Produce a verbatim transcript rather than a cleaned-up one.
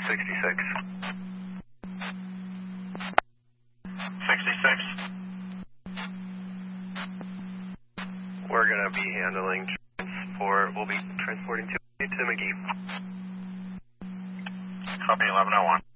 sixty-six. sixty-six. We're going to be handling transport. We'll be transporting to, to McGee. Copy eleven oh one.